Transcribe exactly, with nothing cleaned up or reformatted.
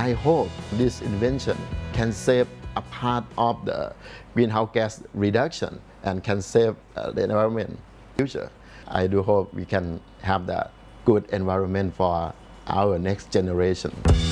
I hope this invention can save a part of the greenhouse gas reduction and can save uh, the environment in the future. I do hope we can have that good environment for our next generation.